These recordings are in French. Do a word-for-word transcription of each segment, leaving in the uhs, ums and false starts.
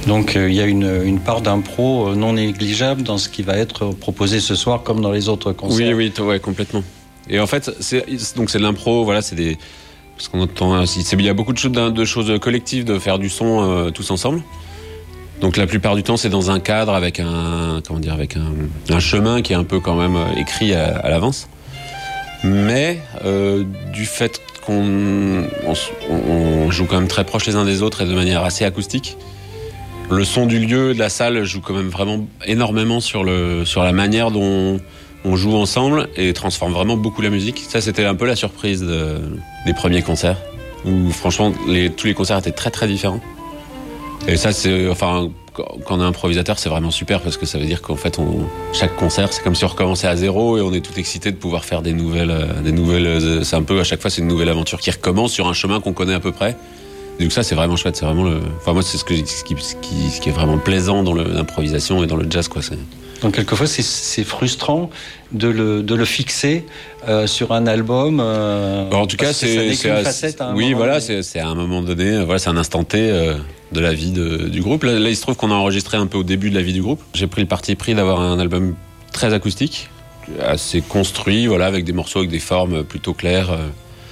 Donc euh, il y a une, une part d'impro non négligeable dans ce qui va être proposé ce soir comme dans les autres concerts. Oui, oui, ouais, complètement. Et en fait, c'est, donc c'est de l'impro, voilà, c'est des... Parce qu'on entend, il y a beaucoup de choses, de choses collectives, de faire du son euh, tous ensemble. Donc la plupart du temps, c'est dans un cadre avec un, comment dire, avec un, un chemin qui est un peu quand même écrit à, à l'avance. Mais euh, du fait qu'on on, on joue quand même très proches les uns des autres et de manière assez acoustique, le son du lieu, de la salle, joue quand même vraiment énormément sur le, sur la manière dont on joue ensemble et transforme vraiment beaucoup la musique. Ça, c'était un peu la surprise de, des premiers concerts, où franchement, les, tous les concerts étaient très très différents. Et ça, c'est, enfin, quand on est improvisateur, c'est vraiment super parce que ça veut dire qu'en fait, on, chaque concert, c'est comme si on recommençait à zéro et on est tout excité de pouvoir faire des nouvelles, des nouvelles. C'est un peu à chaque fois, c'est une nouvelle aventure qui recommence sur un chemin qu'on connaît à peu près. Et donc ça, c'est vraiment chouette. C'est vraiment le. Enfin, moi, c'est ce, que, ce, qui, ce, qui, ce qui est vraiment plaisant dans le, l'improvisation et dans le jazz, quoi. C'est... Donc quelquefois, c'est, c'est frustrant de le, de le fixer euh, sur un album. Euh, en tout cas, c'est, c'est une facette. À un oui, voilà, donné. c'est, c'est à un moment donné. Voilà, c'est un instant T euh, de la vie de, du groupe. Là, là, il se trouve qu'on a enregistré un peu au début de la vie du groupe. J'ai pris le parti pris d'avoir un album très acoustique, assez construit, voilà, avec des morceaux avec des formes plutôt claires. Euh,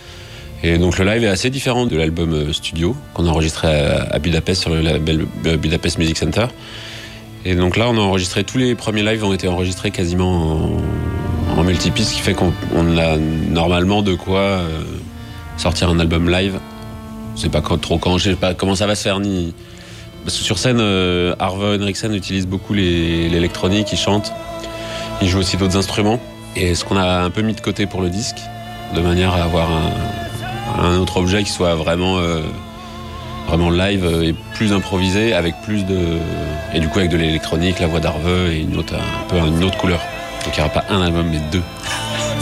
Et donc le live est assez différent de l'album studio qu'on a enregistré à, à Budapest sur le label Budapest Music Center. Et donc là, on a enregistré, tous les premiers lives ont été enregistrés quasiment en, en multipiste, ce qui fait qu'on on a normalement de quoi euh, sortir un album live. Je sais pas quand, trop quand, je sais pas comment ça va se faire, ni... Parce que sur scène, euh, Arve Henriksen utilise beaucoup les, l'électronique, il chante, il joue aussi d'autres instruments. Et ce qu'on a un peu mis de côté pour le disque, de manière à avoir un, un autre objet qui soit vraiment... Euh, vraiment live et plus improvisé avec plus de et du coup avec de l'électronique, la voix d'Arve et une autre un peu une autre couleur. Donc il n'y aura pas un album mais deux.